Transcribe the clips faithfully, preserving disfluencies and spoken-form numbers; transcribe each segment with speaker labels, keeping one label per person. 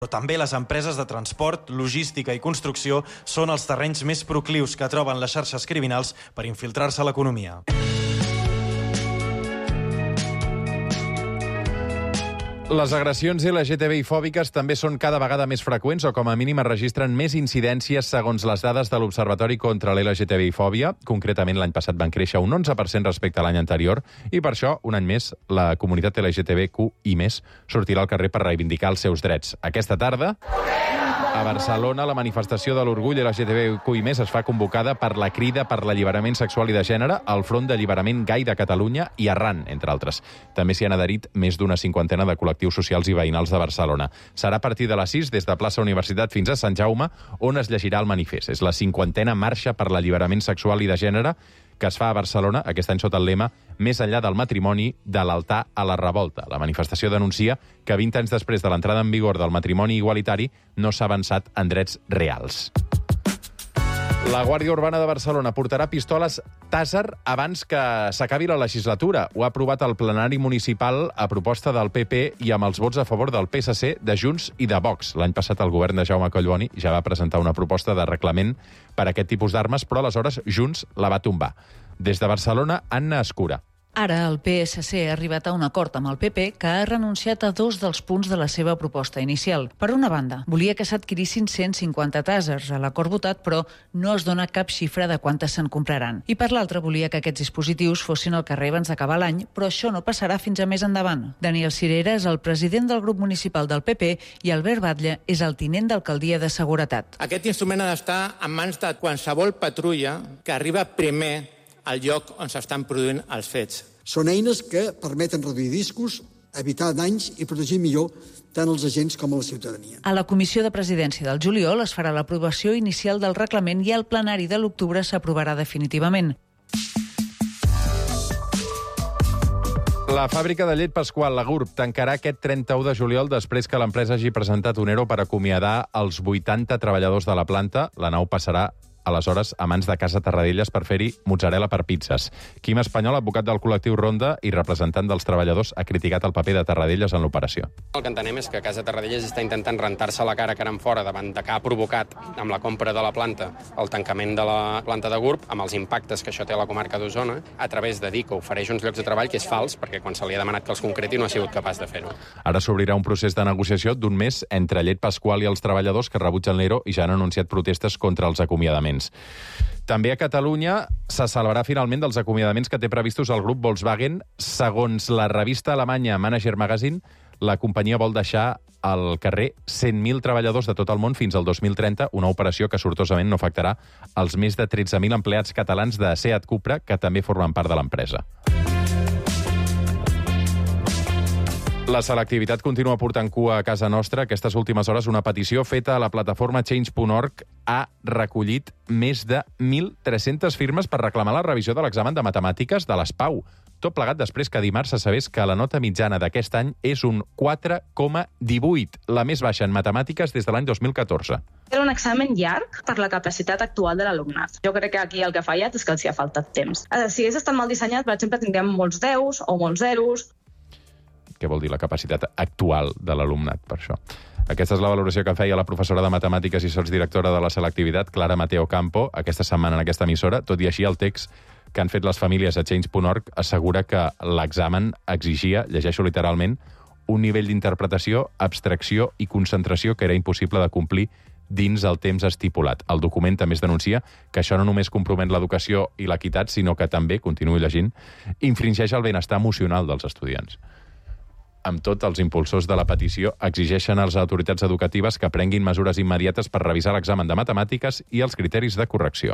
Speaker 1: Però també les empreses de transport, logística i construcció són els terrenys més proclius que troben les xarxes criminals per infiltrar-se a l'economia.
Speaker 2: Les agressions L G T B I-fòbiques també són cada vegada més freqüents o com a mínim es registren més incidències segons les dades de l'Observatori contra l'L G T B I-fòbia. Concretament, l'any passat van créixer un onze per cent respecte a l'any anterior i per això, un any més, la comunitat L G T B Q i més sortirà al carrer per reivindicar els seus drets. Aquesta tarda, a Barcelona, la manifestació de l'orgull L G T B Q i més es fa convocada per la Crida per l'Alliberament Sexual i de Gènere, el Front d'Alliberament Gai de Catalunya i Arran, entre altres. També s'hi han adherit més d'una cinquantena de col·lectius socials i veïnals de Barcelona. Serà a partir de les sis, des de plaça Universitat fins a Sant Jaume, on es llegirà el manifest. És la cinquantena marxa per l'alliberament sexual i de gènere que es fa a Barcelona, aquest any sota el lema «Més enllà del matrimoni, de l'altar a la revolta». La manifestació denuncia que vint anys després de l'entrada en vigor del matrimoni igualitari no s'ha avançat en drets reals. La Guàrdia Urbana de Barcelona portarà pistoles Taser abans que s'acabi la legislatura. Ho ha aprovat el plenari municipal a proposta del P P i amb els vots a favor del P S C, de Junts i de Vox. L'any passat el govern de Jaume Collboni ja va presentar una proposta de reglament per a aquest tipus d'armes, però aleshores Junts la va tombar. Des de Barcelona, Anna Escura.
Speaker 3: Ara el P S C ha arribat a un acord amb el P P que ha renunciat a dos dels punts de la seva proposta inicial. Per una banda, volia que s'adquirissin cent cinquanta tasers a l'acord votat, però no es dona cap xifra de quantes se'n compraran. I per l'altra, volia que aquests dispositius fossin al carrer abans d'acabar l'any, però això no passarà fins a més endavant. Daniel Cirera és el president del grup municipal del P P i Albert Batlle és el tinent d'alcaldia de Seguretat.
Speaker 4: Aquest instrument ha d'estar en mans de qualsevol patrulla que arriba primer al lloc on s'estan produint els fets.
Speaker 5: Són eines que permeten reduir riscos, evitar danys i protegir millor tant els agents com a la ciutadania.
Speaker 3: A la Comissió de Presidència del juliol es farà l'aprovació inicial del reglament i al plenari de l'octubre s'aprovarà definitivament.
Speaker 2: La fàbrica de llet Pasqual, la GURB, tancarà aquest trenta-u de juliol després que l'empresa hagi presentat un ERO per acomiadar els vuitanta treballadors de la planta. La nau passarà aleshores a mans de Casa Tarradellas per fer-hi mozzarella per pizzas. Quim Espanyol, advocat del col·lectiu Ronda i representant dels treballadors, ha criticat el paper de Tarradellas en l'operació.
Speaker 6: El que entenem és que Casa Tarradellas està intentant rentar-se la cara cara en fora davant de que ha provocat amb la compra de la planta el tancament de la planta de GURB, amb els impactes que això té a la comarca d'Osona, a través de dir que ofereix uns llocs de treball, que és fals, perquè quan se li ha demanat que els concreti no ha sigut capaç de fer-ho.
Speaker 2: Ara s'obrirà un procés de negociació d'un mes entre Llet Pasqual i els treballadors que rebutgen l'ERO i ja han anunciat protestes contra els acomiadaments. També a Catalunya se celebrarà finalment dels acomiadaments que té previstos el grup Volkswagen. Segons la revista alemanya Manager Magazine, la companyia vol deixar al carrer cent mil treballadors de tot el món fins al dos mil trenta, una operació que sortosament no afectarà els més de tretze mil empleats catalans de Seat Cupra, que també formen part de l'empresa. La selectivitat continua portant cua a casa nostra. Aquestes últimes hores, una petició feta a la plataforma change punt org ha recollit més de mil tres-centes firmes per reclamar la revisió de l'examen de matemàtiques de l'S P A U. Tot plegat després que dimarts se sabés que la nota mitjana d'aquest any és un quatre coma divuit, la més baixa en matemàtiques des de l'any dos mil catorze.
Speaker 7: Era un examen llarg per la capacitat actual de l'alumnat. Jo crec que aquí el que ha fallat és que els hi ha faltat temps. Si hagués estat mal dissenyat, per exemple, tindríem molts deus o molts zeros.
Speaker 2: Què vol dir la capacitat actual de l'alumnat, per això? Aquesta és la valoració que feia la professora de Matemàtiques i sotsdirectora de la selectivitat, Clara Mateo Campo, aquesta setmana en aquesta emissora. Tot i així, el text que han fet les famílies a change punt org assegura que l'examen exigia, llegeixo literalment, un nivell d'interpretació, abstracció i concentració que era impossible de complir dins el temps estipulat. El document també es denuncia que això no només compromet l'educació i l'equitat, sinó que també, continuo llegint, infringeix el benestar emocional dels estudiants. Amb tot, els impulsors de la petició exigeixen a les autoritats educatives que prenguin mesures immediates per revisar l'examen de matemàtiques i els criteris de correcció.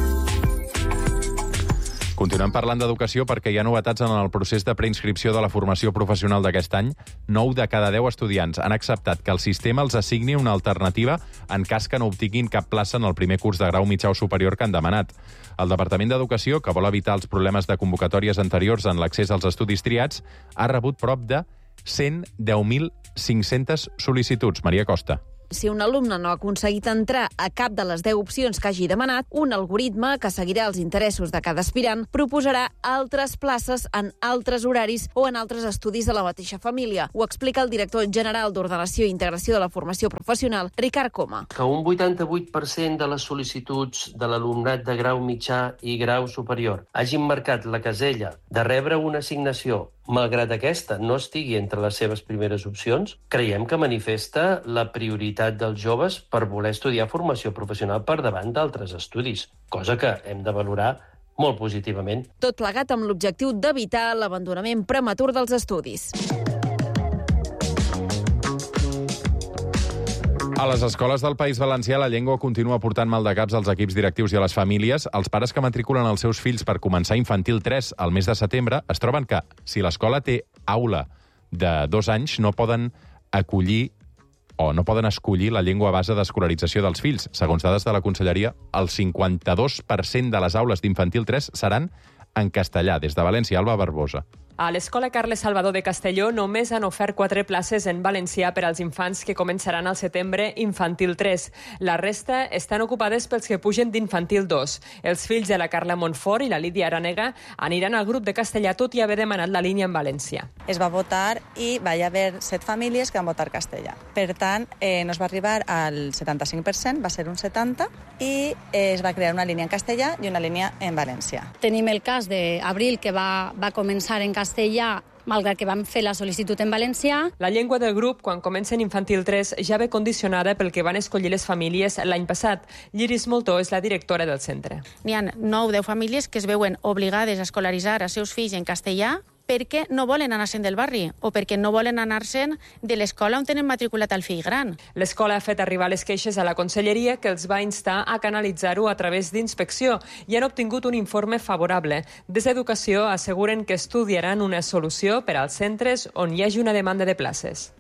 Speaker 2: Continuem parlant d'educació perquè hi ha novetats en el procés de preinscripció de la formació professional d'aquest any. nou de cada deu estudiants han acceptat que el sistema els assigni una alternativa en cas que no obtinguin cap plaça en el primer curs de grau mitjà o superior que han demanat. El Departament d'Educació, que vol evitar els problemes de convocatòries anteriors en l'accés als estudis triats, ha rebut prop de cent deu mil cinc-centes sol·licituds. Maria Costa.
Speaker 8: Si un alumne no ha aconseguit entrar a cap de les deu opcions que hagi demanat, un algoritme que seguirà els interessos de cada aspirant proposarà altres places en altres horaris o en altres estudis de la mateixa família. Ho explica el director general d'Ordenació i Integració de la Formació Professional, Ricard Coma.
Speaker 9: Que un vuitanta-vuit per cent de les sol·licituds de l'alumnat de grau mitjà i grau superior hagin marcat la casella de rebre una assignació, malgrat aquesta no estigui entre les seves primeres opcions, creiem que manifesta la prioritat dels joves per voler estudiar formació professional per davant d'altres estudis, cosa que hem de valorar molt positivament.
Speaker 8: Tot plegat amb l'objectiu d'evitar l'abandonament prematur dels estudis.
Speaker 2: A les escoles del País Valencià la llengua continua portant mal de caps als equips directius i a les famílies. Els pares que matriculen els seus fills per començar infantil tres al mes de setembre es troben que, si l'escola té aula de dos anys, no poden acollir o no poden escollir la llengua base d'escolarització dels fills. Segons dades de la Conselleria, el cinquanta-dos per cent de les aules d'infantil tres seran en castellà. Des de València, Alba Barbosa.
Speaker 10: A l'Escola Carles Salvador de Castelló només han ofert quatre places en valencià per als infants que començaran al setembre infantil tres. La resta estan ocupades pels que pugen d'infantil dos. Els fills de la Carla Montfort i la Lídia Aranega aniran al grup de castellà tot i haver demanat la línia en valencià.
Speaker 11: Es va votar i va haver set famílies que van votar castellà. Per tant, eh, no es va arribar al setanta-cinc per cent, va ser un setanta per cent, i eh, es va crear una línia en castellà i una línia en valencià.
Speaker 12: Tenim el cas d'Abril, que va, va començar en castellà, malgrat que vam fer la sol·licitud en valencià.
Speaker 10: La llengua del grup, quan comença en infantil tres, ja ve condicionada pel que van escollir les famílies l'any passat. Lliris Moltó és la directora del centre.
Speaker 13: N'hi ha nou o deu famílies que es veuen obligades a escolaritzar els seus fills en castellà perquè no volen anar-se'n del barri o perquè no volen anar-se'n de l'escola on tenen matriculat el fill gran.
Speaker 10: L'escola ha fet arribar les queixes a la Conselleria, que els va instar a canalitzar-ho a través d'inspecció i han obtingut un informe favorable. Des d'Educació asseguren que estudiaran una solució per als centres on hi hagi una demanda de places.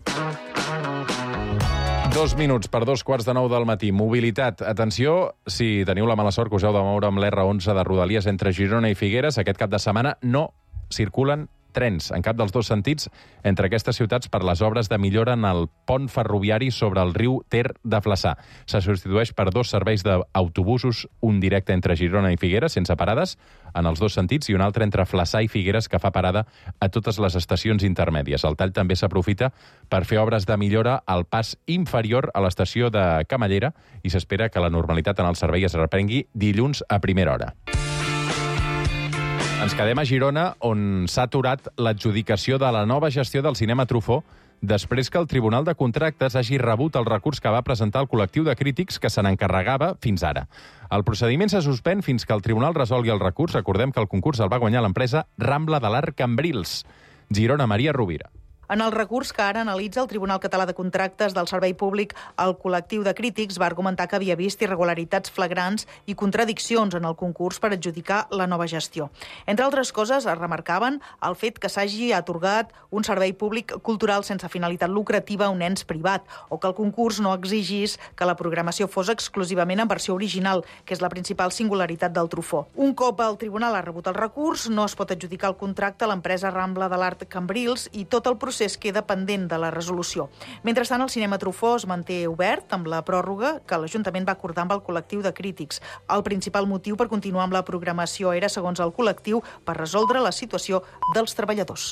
Speaker 2: Dos minuts per dos quarts de nou del matí. Mobilitat. Atenció, si teniu la mala sort que us heu de moure amb l'erre onze de Rodalies entre Girona i Figueres, aquest cap de setmana no circulen trens en cap dels dos sentits entre aquestes ciutats per les obres de millora en el pont ferroviari sobre el riu Ter de Flaçà. Se substitueix per dos serveis d'autobusos, un directe entre Girona i Figueres, sense parades, en els dos sentits, i un altre entre Flaçà i Figueres, que fa parada a totes les estacions intermèdies. El tall també s'aprofita per fer obres de millora al pas inferior a l'estació de Camallera i s'espera que la normalitat en el servei es reprengui dilluns a primera hora. Ens quedem a Girona, on s'ha aturat l'adjudicació de la nova gestió del cinema Truffaut després que el Tribunal de Contractes hagi rebut el recurs que va presentar el col·lectiu de crítics que se n'encarregava fins ara. El procediment se suspèn fins que el Tribunal resolgui el recurs. Recordem que el concurs el va guanyar l'empresa Rambla de l'Art Cambrils. Girona, Maria Rovira.
Speaker 14: En el recurs que ara analitza el Tribunal Català de Contractes del Servei Públic, el col·lectiu de crítics va argumentar que havia vist irregularitats flagrants i contradiccions en el concurs per adjudicar la nova gestió. Entre altres coses, es remarcaven el fet que s'hagi atorgat un servei públic cultural sense finalitat lucrativa a un ens privat, o que el concurs no exigís que la programació fos exclusivament en versió original, que és la principal singularitat del Truffaut. Un cop el Tribunal ha rebut el recurs, no es pot adjudicar el contracte a l'empresa Rambla de l'Art Cambrils i tot el procés es queda pendent de la resolució. Mentrestant, el cinema Truffaut es manté obert amb la pròrroga que l'Ajuntament va acordar amb el col·lectiu de crítics. El principal motiu per continuar amb la programació era, segons el col·lectiu, per resoldre la situació dels treballadors.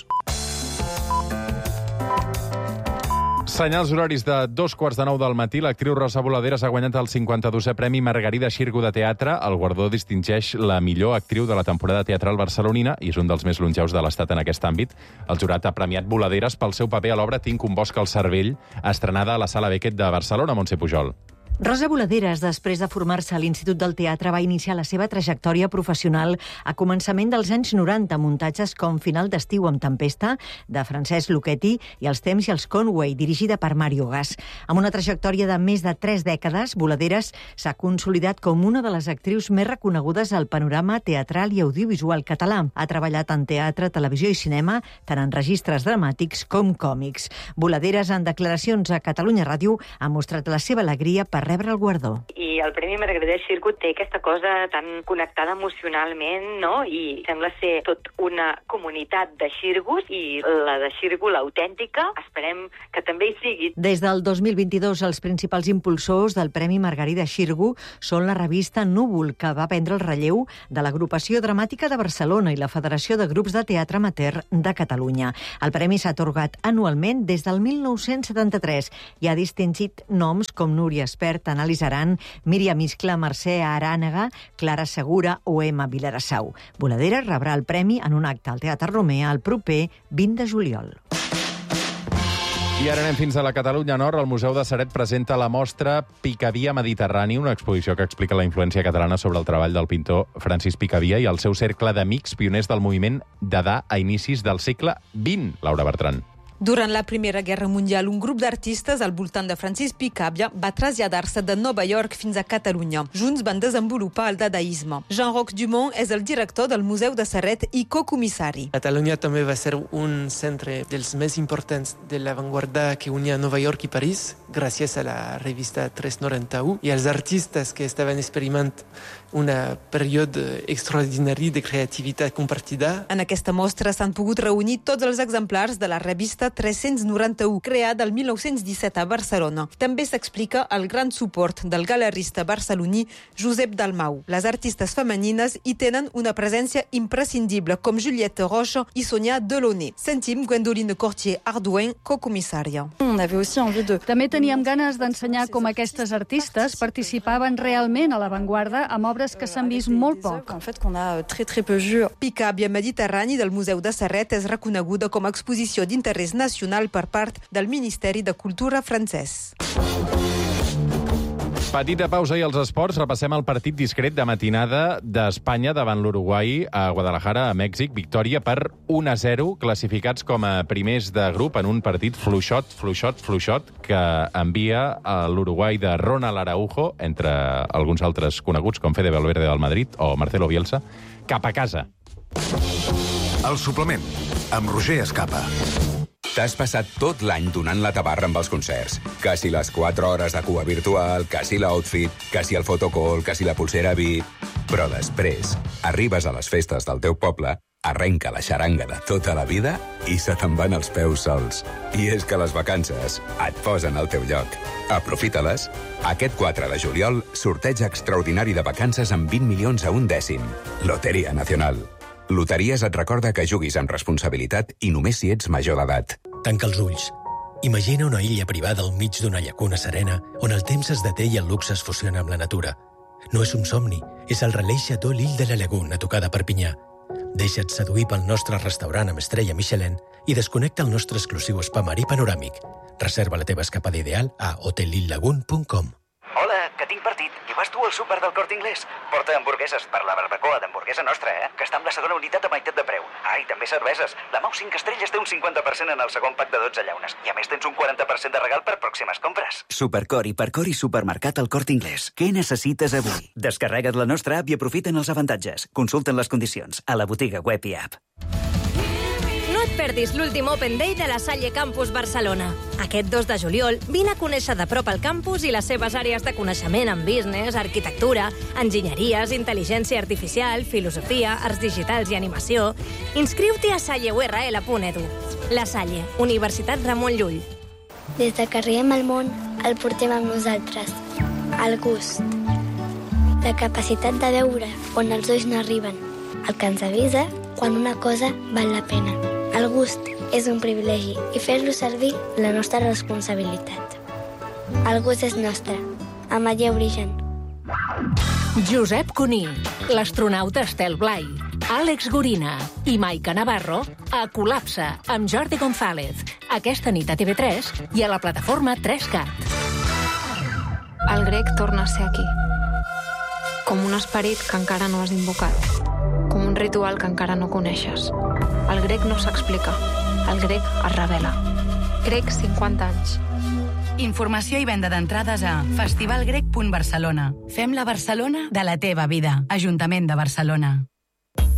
Speaker 2: Senyals horaris de dos quarts de nou del matí. L'actriu Rosa Boladeres ha guanyat el cinquanta-dosè Premi Margarida Xirgu de Teatre. El guardó distingeix la millor actriu de la temporada teatral barcelonina i és un dels més longeus de l'Estat en aquest àmbit. El jurat ha premiat Boladeres pel seu paper a l'obra Tinc un bosc al cervell, estrenada a la Sala Beckett de Barcelona. Montse Pujol.
Speaker 15: Rosa Boladeres, després de formar-se a l'Institut del Teatre, va iniciar la seva trajectòria professional a començament dels anys noranta, muntatges com Final d'estiu amb tempesta, de Francesc Lucchetti, i Els temps i els Conway, dirigida per Mario Gas. Amb una trajectòria de més de tres dècades, Boladeres s'ha consolidat com una de les actrius més reconegudes al panorama teatral i audiovisual català. Ha treballat en teatre, televisió i cinema, tant en registres dramàtics com còmics. Boladeres, en declaracions a Catalunya Ràdio, ha mostrat la seva alegria per rebre el guardó.
Speaker 16: I i el Premi Margarida Xirgu té aquesta cosa tan connectada emocionalment, no? I sembla ser tot una comunitat de xirgus i la de Xirgu, l'autèntica, esperem que també hi sigui.
Speaker 15: Des del dos mil vint-i-dos, els principals impulsors del Premi Margarida Xirgu són la revista Núvol, que va prendre el relleu de l'Agrupació Dramàtica de Barcelona i la Federació de Grups de Teatre Amateur de Catalunya. El premi s'ha atorgat anualment des del mil nou-cents setanta-tres i ha distingit noms com Núria Espert, Anàlis Aran, Míriam Iscla, Mercè Arànega, Clara Segura o Emma Vilarassau. Voladera rebrà el premi en un acte al Teatre Romea el proper vint de juliol.
Speaker 2: I ara anem fins a la Catalunya Nord. El Museu de Ceret presenta la mostra Picavia Mediterrani, una exposició que explica la influència catalana sobre el treball del pintor Francis Picavia i el seu cercle d'amics pioners del moviment Dada a inicis del segle vint. Laura Bertran.
Speaker 17: Durant la Primera Guerra Mundial, un grup d'artistes al voltant de Francis Picabia va traslladar-se de Nova York fins a Catalunya. Junts van desenvolupar el dadaisme. Jean-Roch Dumont és el director del Museu de Ceret i cocomissari.
Speaker 18: Catalunya també va ser un centre dels més importants de l'avantguarda que unia Nova York i París, gràcies a la revista tres noranta-u, i els artistes que estaven experimentant un període extraordinari de creativitat compartida.
Speaker 17: En aquesta mostra s'han pogut reunir tots els exemplars de la revista tres-cents noranta-u, creada el mil nou-cents disset a Barcelona. També s'explica el gran suport del galerista barceloní Josep Dalmau. Les artistes femenines hi tenen una presència imprescindible, com Juliette Roche i Sonia Delaunay. Sentim Gwendoline Cortier-Ardouin, cocomissària.
Speaker 19: També teníem ganes d'ensenyar com aquestes artistes participaven realment a l'avantguarda amb obres que s'han vist molt poc.
Speaker 17: Picabia Mediterrani del Museu de Ceret és reconeguda com a exposició d'interès nacional per part del Ministeri de Cultura francès.
Speaker 2: Petita pausa i els esports. Repassem el partit discret de matinada d'Espanya davant l'Uruguai a Guadalajara, a Mèxic. Victòria per un a zero, classificats com a primers de grup en un partit fluixot, fluixot, fluixot, que envia a l'Uruguai de Ronald Araujo, entre alguns altres coneguts com Fede Valverde del Madrid o Marcelo Bielsa, cap a casa.
Speaker 20: El suplement, amb Roger Escapa.
Speaker 21: T'has passat tot l'any donant la tabarra amb els concerts. Que si les quatre hores de cua virtual, que si l'outfit, que si el fotocall, que si la pulsera V I P... Però després, arribes a les festes del teu poble, arrenca la xaranga de tota la vida i se te'n van els peus sols. I és que les vacances et posen al teu lloc. Aprofita-les. Aquest quatre de juliol, sorteig extraordinari de vacances amb vint milions a un dècim. Loteria Nacional. Loteries et recorda que juguis amb responsabilitat i només si ets major d'edat.
Speaker 22: Tanca els ulls. Imagina una illa privada al mig d'una llacuna serena on el temps es deté i el luxe es fusiona amb la natura. No és un somni, és el Relais Chateau L'Île de la Laguna, a tocar de Perpinyà. Deixa't seduir pel nostre restaurant amb estrella Michelin i desconnecta el nostre exclusiu spa marí panoràmic. Reserva la teva escapada ideal a hotel lille lagoon punt com.
Speaker 23: Hola, que tinc partit. I vas tu al súper del Corte Inglés? Porta hamburgueses per la barbacoa d'hamburguesa nostra, eh? Que està amb la segona unitat a meitat de preu. Ah, i també cerveses. La Mau cinc estrelles té un cinquanta per cent en el segon pack de dotze llaunes. I a més tens un quaranta per cent de regal per pròximes compres. Supercor, Hipercor i Supermercat al Corte Inglés. Què necessites avui? Descarrega't la nostra app i aprofita'n els avantatges. Consulta'n les condicions a la botiga web i app.
Speaker 24: No et perdis l'últim Open Day de la Salle Campus Barcelona. Aquest dos de juliol, vine a conèixer de prop el campus i les seves àrees de coneixement en business, arquitectura, enginyeries, intel·ligència artificial, filosofia, arts digitals i animació. Inscriu-t'hi a salle u erre ele punt edu. La Salle, Universitat Ramon Llull.
Speaker 25: Des de que riem el món, el portem amb nosaltres. El gust. La capacitat de veure on els ulls no arriben. El que ens avisa quan una cosa val la pena. El gust és un privilegi i fer-lo servir la nostra responsabilitat. El gust és nostre. Amaya Origen.
Speaker 26: Josep Cuní, l'astronauta Estel Blai, Àlex Gorina i Maica Navarro a Col·lapse amb Jordi González. Aquesta nit a T V tres i a la plataforma tres cat.
Speaker 27: El grec torna a ser aquí. Com un esperit que encara no has invocat. Com un ritual que encara no coneixes. El grec no s'explica. El grec es revela. Grec cinquanta anys.
Speaker 28: Informació i venda d'entrades a festivalgrec punt barcelona. Fem la Barcelona de la teva vida. Ajuntament de Barcelona.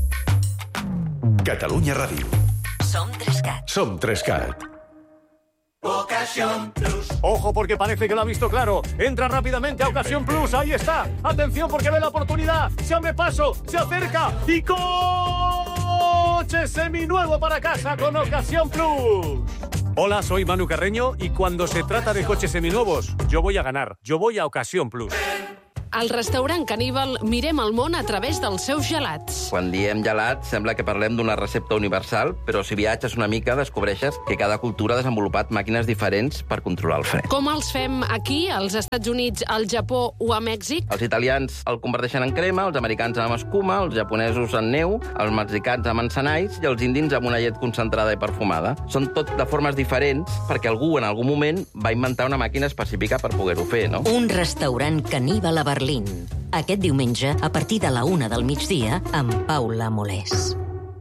Speaker 20: Catalunya Ràdio.
Speaker 26: Som tres cat.
Speaker 20: Som tres cat.
Speaker 1: Ocasión Plus. Ojo, porque parece que lo ha visto claro. Entra rápidamente a Ocasión Plus. Ahí está. Atención, porque ve la oportunidad. Se abre paso, se acerca y coche seminuevo para casa con Ocasión Plus. Hola, soy Manu Carreño y cuando se trata de coches seminuevos, yo voy a ganar. Yo voy a Ocasión Plus.
Speaker 3: Al restaurant Caníbal mirem el món a través dels seus gelats.
Speaker 4: Quan diem gelat, sembla que parlem d'una recepta universal, però si viatges una mica descobreixes que cada cultura ha desenvolupat màquines diferents per controlar el fred.
Speaker 3: Com els fem aquí, als Estats Units, al Japó o a Mèxic?
Speaker 4: Els italians el converteixen en crema, els americans amb escuma, els japonesos en neu, els mexicans amb encenalls i els indins amb una llet concentrada i perfumada. Són tot de formes diferents perquè algú en algun moment va inventar una màquina específica per poder-ho fer, no?
Speaker 5: Un restaurant Caníbal a Berlín. Aquest diumenge, a partir de la una del migdia, amb Paula Molés.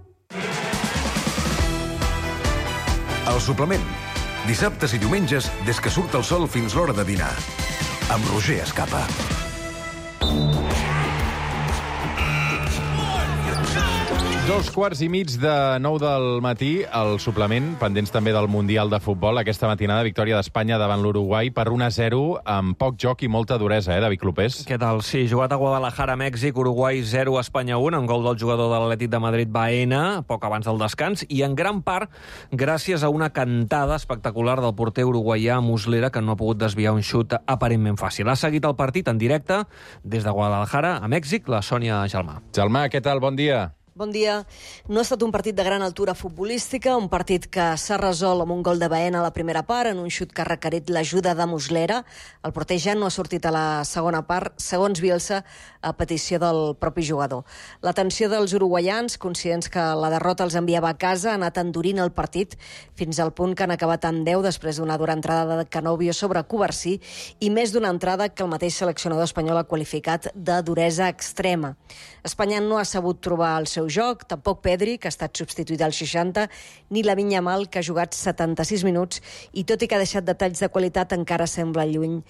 Speaker 20: El suplement. Dissabtes i diumenges, des que surt el sol fins l'hora de dinar. Amb Roger Escapa.
Speaker 2: Dos quarts i mig de nou del matí, el suplement, pendents també del Mundial de Futbol. Aquesta matinada, victòria d'Espanya davant l'Uruguai per un a zero, amb poc joc i molta duresa, eh, David Clopés?
Speaker 6: Què tal? Sí, jugat a Guadalajara, Mèxic, Uruguai zero, Espanya un, amb gol del jugador de l'Atlètic de Madrid, Baena, poc abans del descans, i en gran part gràcies a una cantada espectacular del porter uruguaià Muslera, que no ha pogut desviar un xut aparentment fàcil. Ha seguit el partit en directe des de Guadalajara a Mèxic, la Sònia Gelmà.
Speaker 2: Gelmà, què tal? Bon dia.
Speaker 7: Bon dia. No ha estat un partit de gran altura futbolística, un partit que s'ha resolt amb un gol de Baena a la primera part, en un xut que ha requerit l'ajuda de Muslera. El porter ja no ha sortit a la segona part, segons Bielsa, a petició del propi jugador. La tensió dels uruguaians, conscients que la derrota els enviava a casa, ha anat endurint el partit fins al punt que han acabat en deu després d'una dura entrada de Canovio sobre Covarsí i més d'una entrada que el mateix seleccionador espanyol ha qualificat de duresa extrema. Espanya no ha sabut trobar el seu joc, tampoc Pedri, que ha estat substituït al seixanta, ni Lamine Yamal, que ha jugat setanta-sis minuts i tot i que ha deixat detalls de qualitat encara sembla lluny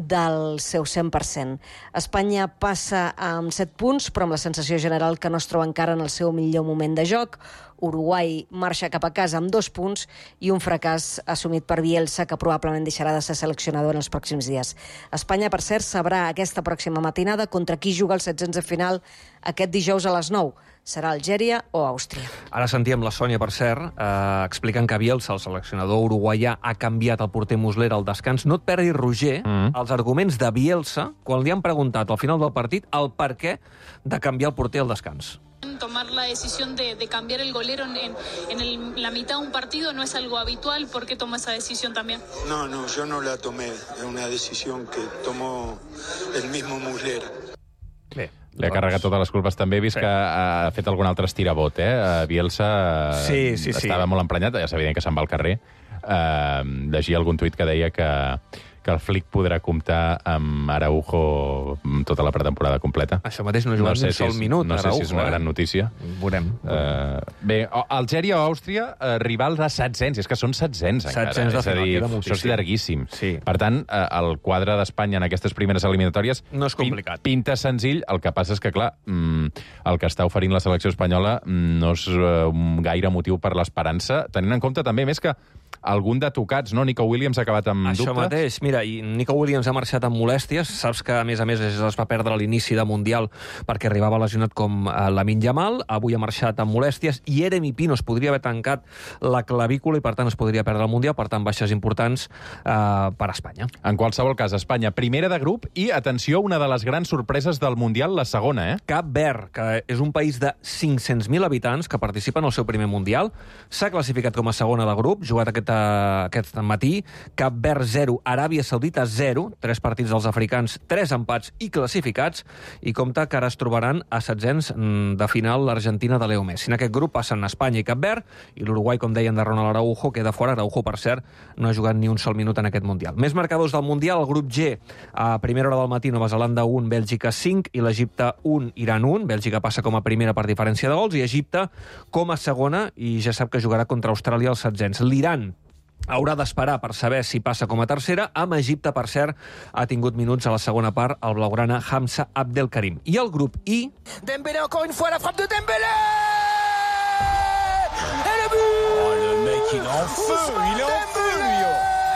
Speaker 7: del seu cent per cent. Espanya passa amb set punts, però amb la sensació general que no es troba encara en el seu millor moment de joc. Uruguai marxa cap a casa amb dos punts i un fracàs assumit per Bielsa, que probablement deixarà de ser seleccionador en els pròxims dies. Espanya, per cert, sabrà aquesta pròxima matinada contra qui juga el setzents de final aquest dijous a les nou. Serà Algèria o Àustria.
Speaker 6: Ara sentíem la Sònia, per cert, eh, explicant que Bielsa, el seleccionador uruguaià, ha canviat el porter Muslera al descans. No et perdis, Roger, mm. els arguments de Bielsa quan li han preguntat al final del partit el per què de canviar el porter al descans.
Speaker 8: Tomar la decisión de, de cambiar el golero en, en, en el, la mitad de un partido no es algo habitual. ¿Por qué toma esa decisión también?
Speaker 9: No, no, yo no la tomé. Es una decisión que tomó el mismo Muslera.
Speaker 6: Bé.
Speaker 2: Li ha carregat totes les culpes. També he vist sí. que ha fet algun altre estirabot, eh? Bielsa
Speaker 6: sí, sí,
Speaker 2: estava
Speaker 6: sí.
Speaker 2: molt emprenyat, ja és evident que se'n va al carrer. Uh, llegia algun tuit que deia que, que el Flick podrà comptar amb Araujo tota la pretemporada completa.
Speaker 6: Això mateix no ha jugat no sé un sol
Speaker 2: si és,
Speaker 6: minut,
Speaker 2: no
Speaker 6: Araujo.
Speaker 2: No sé si és una gran notícia.
Speaker 6: Veurem.
Speaker 2: Uh, bé, Algèria o Àustria, uh, rivals a setzents. És que són setzents, encara.
Speaker 6: Setzents de final,
Speaker 2: dir,
Speaker 6: queda moltíssim.
Speaker 2: això és llarguíssim.
Speaker 6: Sí.
Speaker 2: Per tant, uh, el quadre d'Espanya en aquestes primeres eliminatòries
Speaker 6: no és complicat.
Speaker 2: Pinta senzill. El que passa és que, clar, mm, el que està oferint la selecció espanyola no és uh, un gaire motiu per l'esperança, tenint en compte també més que algun de tocats, no? Nico Williams ha acabat amb
Speaker 6: Això
Speaker 2: dubtes.
Speaker 6: Això mateix. Mira, i Nico Williams ha marxat amb molèsties. Saps que, a més a més, es va perdre l'inici de Mundial perquè arribava lesionat com Lamine Yamal. Avui ha marxat amb molèsties. I Yeremy Pino es podria haver tancat la clavícula i, per tant, es podria perdre el Mundial. Per tant, baixes importants eh, per a Espanya.
Speaker 2: En qualsevol cas, Espanya, primera de grup i, atenció, una de les grans sorpreses del Mundial, la segona, eh?
Speaker 6: Cap Verd, que és un país de cinc-cents mil habitants que participa en el seu primer Mundial. S'ha classificat com a segona de grup, jugat aquest aquest matí. Cap Verd zero, Aràbia Saudita zero, tres partits dels africans, tres empats i classificats, i compta que ara es trobaran a setzents de final l'Argentina de Leo Messi. En aquest grup passen Espanya i Cap Verd, i l'Uruguai, com deien, de Ronald Araujo, queda fora. Araujo, per cert, no ha jugat ni un sol minut en aquest Mundial. Més marcadors del Mundial, el grup G, a primera hora del matí, Nova Zelanda un, Bèlgica cinc, i l'Egipte un, Iran un. Bèlgica passa com a primera per diferència de gols, i Egipte com a segona, i ja sap que jugarà contra Austràlia als setzents. L'Iran haurà d'esperar per saber si passa com a tercera. Amb Egipte, per cert, ha tingut minuts a la segona part el blaugrana Hamza Abdelkarim. I el grup I...
Speaker 29: Dembélé, encore une fois, la frappe de Dembélé! Et le but! Oh, le mec, il est en feu! Il est en feu, lui!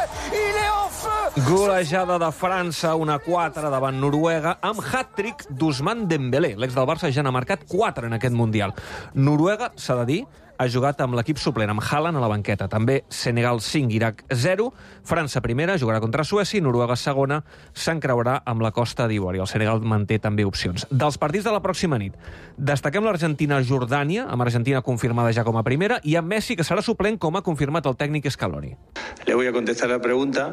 Speaker 6: Golejada de França, una quatre davant Noruega, amb hat-trick d'Ousmane Dembélé. L'ex del Barça ja n'ha marcat quatre en aquest Mundial. Noruega, s'ha de dir, ha jugat amb l'equip suplent, amb Haaland a la banqueta. També Senegal cinc, Iraq zero. França primera, jugarà contra Suècia, i Noruega segona, s'encreurà amb la Costa d'Ivori. El Senegal manté també opcions. Dels partits de la pròxima nit, destaquem l'Argentina-Jordània, amb Argentina confirmada ja com a primera, i amb Messi, que serà suplent, com ha confirmat el tècnic Scaloni.
Speaker 10: Le voy a contestar la pregunta.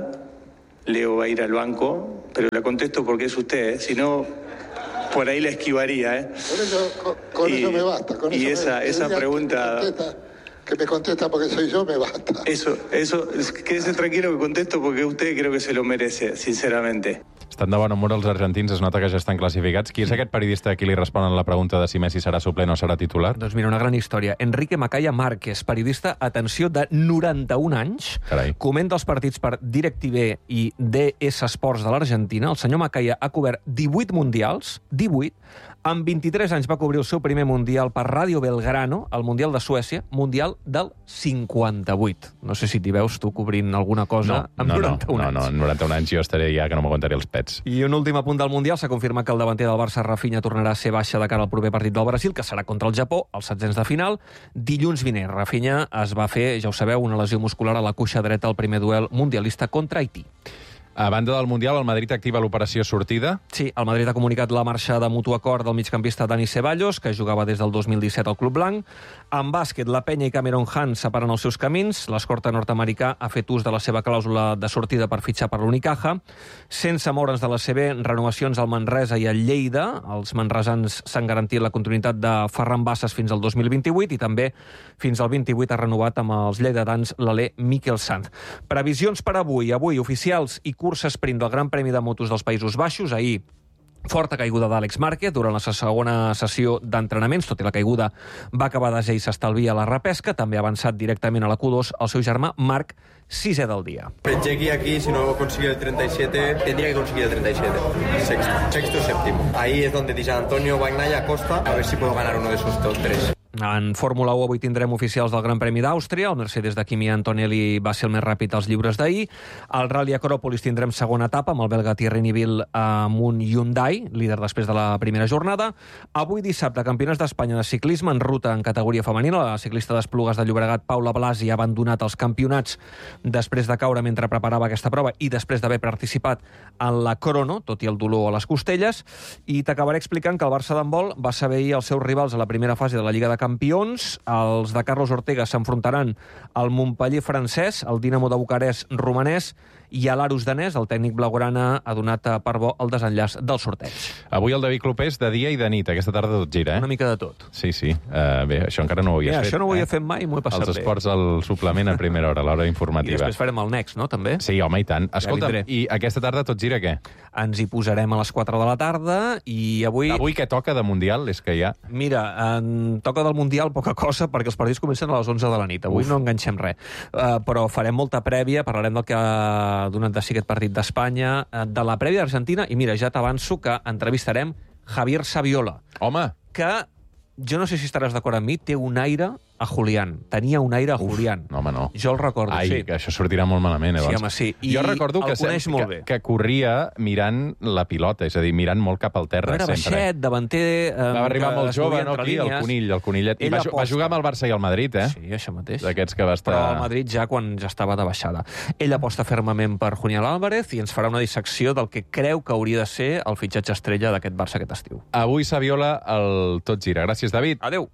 Speaker 10: Leo va a ir al banco, pero le contesto porque es usted, ¿eh? Si no, por ahí la esquivaría, ¿eh?
Speaker 11: Con eso, con, con
Speaker 10: y,
Speaker 11: eso me basta. Con
Speaker 10: y
Speaker 11: eso
Speaker 10: esa,
Speaker 11: me,
Speaker 10: esa pregunta...
Speaker 11: Que me, contesta, que me contesta porque soy yo, me basta.
Speaker 10: Eso, eso, quédese tranquilo que contesto porque usted creo que se lo merece, sinceramente.
Speaker 2: Estan de bon humor els argentins, es nota que ja estan classificats. Qui és aquest periodista a qui li responen la pregunta de si Messi serà suplent o serà titular?
Speaker 6: Doncs mira, una gran història. Enrique Macaya Márquez, periodista, atenció, de noranta-un anys,
Speaker 2: Carai.
Speaker 6: comenta els partits per DirecTV i D S Sports de l'Argentina. El senyor Macaya ha cobert divuit mundials, divuit, amb vint-i-tres anys va cobrir el seu primer mundial per Ràdio Belgrano, el Mundial de Suècia, mundial del cinquanta-vuit. No sé si t'hi veus tu cobrint alguna cosa
Speaker 2: no,
Speaker 6: amb
Speaker 2: no,
Speaker 6: noranta-un
Speaker 2: no,
Speaker 6: anys.
Speaker 2: No, no, noranta-un anys jo estaré ja que no m'aguantaré els pets.
Speaker 6: I un últim apunt del Mundial, s'ha confirmat que el davanter del Barça, Rafinha, tornarà a ser baixa de cara al proper partit del Brasil, que serà contra el Japó, als setzents de final. Dilluns vinent, Rafinha es va fer, ja ho sabeu, una lesió muscular a la cuixa dreta al primer duel mundialista contra Haití.
Speaker 2: A banda del Mundial, el Madrid activa l'operació sortida.
Speaker 6: Sí, el Madrid ha comunicat la marxa de mutu acord del migcampista Dani Ceballos, que jugava des del dos mil disset al Club Blanc. En bàsquet, la Penya i Cameron Hunt separen els seus camins. L'escorta nord-americà ha fet ús de la seva clàusula de sortida per fitxar per l'Unicaja. Sense moure's de la C B, renovacions al Manresa i al Lleida. Els manresans s'han garantit la continuïtat de Ferran Bassas fins al dos mil vint-i-vuit i també fins al vint-i-vuit ha renovat amb els lleidatans l'alè Miquel Sant. Previsions per avui. Avui, oficials i cursa sprint del Gran Premi de Motos dels Països Baixos. Ahir, forta caiguda d'Àlex Márquez durant la segona sessió d'entrenaments. Tot i la caiguda va acabar desè i s'estalvia la repesca. També ha avançat directament a la Q dos el seu germà Marc, sisè del dia.
Speaker 12: Llegué aquí, si no consigue el treinta y siete, tendría que conseguir el treinta y siete. Sexto, sexto o séptimo. Ahí es donde dice Antonio Bagnaia Costa, a ver si puedo ganar uno de esos dos tres.
Speaker 6: En Fórmula u avui tindrem oficials del Gran Premi d'Àustria. El Mercedes de Kimi Antonelli va ser el més ràpid als lliures d'ahir. Al Rally Acròpolis tindrem segona etapa amb el belga Thierry Neuville amb un Hyundai, líder després de la primera jornada. Avui dissabte, campionats d'Espanya de ciclisme en ruta en categoria femenina. La ciclista d'Esplugues de Llobregat, Paula Blasi, ha abandonat els campionats després de caure mentre preparava aquesta prova i després d'haver participat en la crono, tot i el dolor a les costelles. I t'acabaré explicant que el Barça d'handbol va saber ahir els seus rivals a la primera fase de la Lliga de Campions. Els de Carlos Ortega s'enfrontaran al Montpellier francès, el Dinamo de Bucarest romanès i a l'Arus danès. El tècnic blaugrana ha donat per bo el desenllaç del sorteig.
Speaker 2: Avui el David Clopés de dia i de nit. Aquesta tarda tot gira, eh?
Speaker 6: Una mica de tot.
Speaker 2: Sí, sí. Uh, bé, això encara no ho havies
Speaker 6: Bé,
Speaker 2: fet.
Speaker 6: Això no ho havia
Speaker 2: eh?
Speaker 6: fet mai i m'ho he passat
Speaker 2: Els
Speaker 6: bé.
Speaker 2: esports al suplement a primera hora, a l'hora informativa.
Speaker 6: I després farem el Next, no, també?
Speaker 2: Sí, home, i tant. Escolta,
Speaker 6: Ja
Speaker 2: i aquesta tarda tot gira què?
Speaker 6: Ens hi posarem a les quatre de la tarda i avui...
Speaker 2: Avui què toca de Mundial? És que ja...
Speaker 6: Mira, en toca del Mundial poca cosa perquè els partits comencen a les onze de la nit. Avui Uf. no enganxem res. Uh, però farem molta prèvia, parlarem del que ha donat de si aquest partit d'Espanya, uh, de la prèvia d'Argentina, i mira, ja t'avanço que entrevistarem Javier Saviola.
Speaker 2: Home!
Speaker 6: Que, jo no sé si estaràs d'acord amb mi, té un aire a Julián. Tenia un aire a
Speaker 2: Uf,
Speaker 6: Julián.
Speaker 2: No, home, no.
Speaker 6: Jo el recordo,
Speaker 2: Ai,
Speaker 6: sí.
Speaker 2: que això sortirà molt malament, eh?
Speaker 6: Sí, home, sí. I
Speaker 2: jo recordo que,
Speaker 6: el coneix
Speaker 2: sem-
Speaker 6: molt
Speaker 2: que,
Speaker 6: bé.
Speaker 2: que corria mirant la pilota, és a dir, mirant molt cap al terra,
Speaker 6: Era
Speaker 2: sempre.
Speaker 6: baixet, davanter... Eh,
Speaker 2: Va arribar molt jove, no, aquí, el
Speaker 6: línies.
Speaker 2: conill, el conillet. I
Speaker 6: Ell
Speaker 2: va, ju- va
Speaker 6: aposta.
Speaker 2: jugar amb el Barça i el Madrid, eh?
Speaker 6: Sí, això mateix.
Speaker 2: D'aquests que va estar...
Speaker 6: Però el Madrid ja quan ja estava de baixada. Ell aposta fermament per Julián Álvarez i ens farà una dissecció del que creu que hauria de ser el fitxatge estrella d'aquest Barça aquest estiu.
Speaker 2: Avui Saviola, el Tot Gira. Gràcies, David.
Speaker 6: Adéu.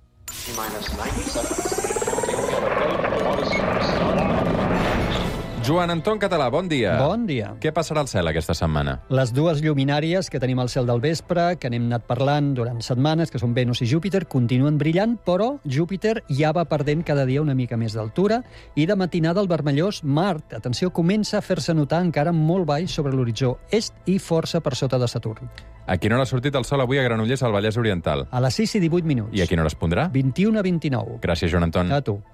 Speaker 2: Joan Anton Català, bon dia.
Speaker 13: Bon dia.
Speaker 2: Què passarà al cel aquesta setmana?
Speaker 13: Les dues lluminàries que tenim al cel del vespre, que n'hem anat parlant durant setmanes, que són Venus i Júpiter, continuen brillant, però Júpiter ja va perdent cada dia una mica més d'altura i de matinada el vermellós Mart, atenció, comença a fer-se notar encara molt baix sobre l'horitzó est i força per sota de Saturn.
Speaker 2: A quina hora ha sortit el sol avui a Granollers, al Vallès Oriental?
Speaker 13: A les sis i divuit minuts.
Speaker 2: I a quina hora es pondrà?
Speaker 13: vint-i-una a vint-i-nou.
Speaker 2: Gràcies, Joan Anton.
Speaker 13: A tu.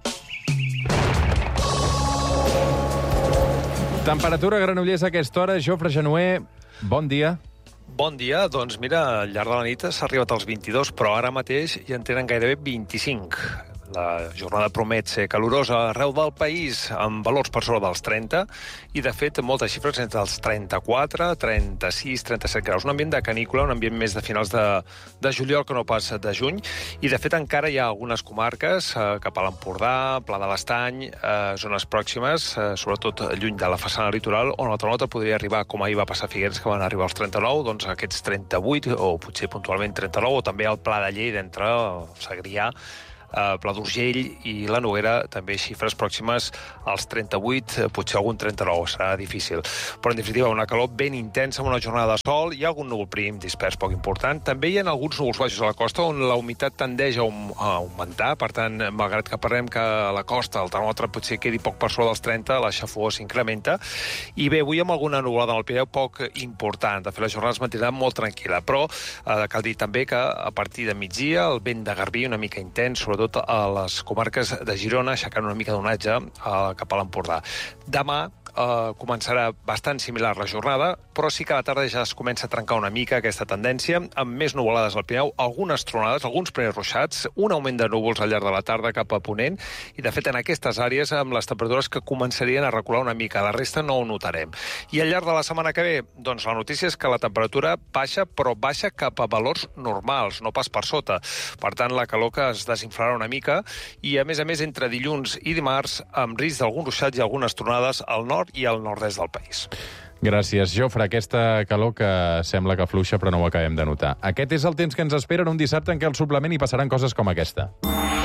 Speaker 2: Temperatura a Granollers a aquesta hora. Jofre Genuer, bon dia.
Speaker 14: Bon dia. Doncs mira, al llarg de la nit s'ha arribat als vint-i-dos, però ara mateix ja en tenen gairebé vint-i-cinc. La jornada promet ser calorosa arreu del país, amb valors per sobre dels trenta, i, de fet, moltes xifres entre els trenta-quatre, trenta-sis, trenta-set graus. Un ambient de canícula, un ambient més de finals de, de juliol que no pas de juny, i, de fet, encara hi ha algunes comarques, eh, cap a l'Empordà, Pla de l'Estany, eh, zones pròximes, eh, sobretot lluny de la façana litoral, on el termòmetre podria arribar, com ahir va passar a Figueres, que van arribar als trenta-nou, doncs aquests trenta-vuit, o potser puntualment trenta-nou, o també al Pla de Lleida, entre Segrià, Uh, Pla d'Urgell i la Noguera, també xifres pròximes als trenta-vuit, potser algun trenta-nou, serà difícil. Però, en definitiva, una calor ben intensa, una jornada de sol, hi ha algun núvol prim dispers poc important. També hi ha alguns núvols baixos a la costa on la humitat tendeix a, um, a augmentar, per tant, malgrat que parlem que a la costa el termòmetre potser quedi poc per sobre dels trenta, la xafogor s'incrementa. I bé, avui amb alguna nuvolada al Pirineu poc important. De fet, la jornada es mantindrà molt tranquil·la, però eh, cal dir també que a partir de migdia el vent de garbí una mica intens, sobretot a les comarques de Girona, aixecant una mica d'onatge eh, cap a l'Empordà. Demà eh, començarà bastant similar la jornada, però sí que a la tarda ja es comença a trencar una mica aquesta tendència, amb més nuvolades al Pirineu, algunes tronades, alguns primers ruixats, un augment de núvols al llarg de la tarda cap a Ponent, i de fet en aquestes àrees amb les temperatures que començarien a recular una mica, la resta no ho notarem. I al llarg de la setmana que ve, doncs la notícia és que la temperatura baixa, però baixa cap a valors normals, no pas per sota. Per tant, la calor que es desinflarà una mica, i a més a més entre dilluns i dimarts, amb risc d'alguns ruixats i algunes tronades al nord i al nord-est del país.
Speaker 2: Gràcies, Jofre. Aquesta calor que sembla que fluixa, però no ho acabem de notar. Aquest és el temps que ens espera en un dissabte en què al suplement hi passaran coses com aquesta.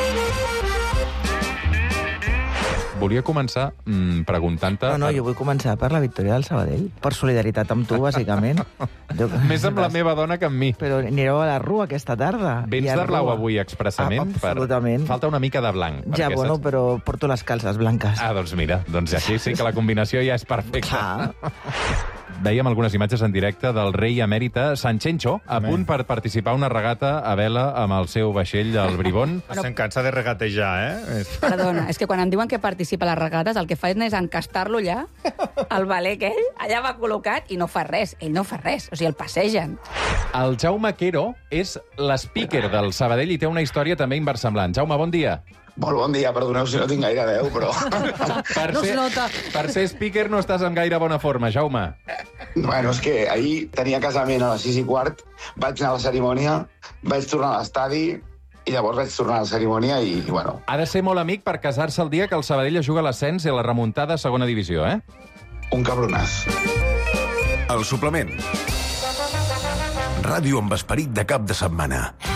Speaker 2: Volia començar mmm, preguntant-te...
Speaker 15: No, no, jo vull començar per la victòria del Sabadell, per solidaritat amb tu, bàsicament. Jo...
Speaker 2: Més amb la meva dona que amb mi.
Speaker 15: Però anireu a la rua aquesta tarda.
Speaker 2: Vens de blau avui expressament?
Speaker 15: Ah, absolutament.
Speaker 2: Per... Falta una mica de blanc.
Speaker 15: Ja, bueno, saps? Però porto les calces blanques.
Speaker 2: Ah, doncs mira, doncs així sí que la combinació ja és perfecta. Vèiem algunes imatges en directe del rei emèrita Sanchencho, a punt per participar a una regata a vela amb el seu vaixell, el Bribón.
Speaker 16: Bueno, se'n cansa de regatejar, eh?
Speaker 17: Perdona, és que quan em diuen que participa a les regates, el que fa és encastar-lo allà, el valer aquell, allà va col·locat, i no fa res. Ell no fa res, o sigui, el passegen.
Speaker 2: El Jaume Quero és l'speaker del Sabadell i té una història també inversemblant. Jaume, bon dia.
Speaker 18: Molt bon dia, perdoneu si no tinc gaire veu, però...
Speaker 2: per, no ser, per ser speaker no estàs en gaire bona forma, Jaume.
Speaker 18: Bueno, és que ahir tenia casament a les sis i quart, vaig anar a la cerimònia, vaig tornar a l'estadi, i llavors vaig tornar a la cerimònia i, i bueno...
Speaker 2: Ha de ser molt amic per casar-se el dia que el Sabadell juga a l'ascens i a la remuntada a segona divisió, eh?
Speaker 18: Un cabronàs.
Speaker 20: El suplement. Ràdio amb esperit de cap de setmana.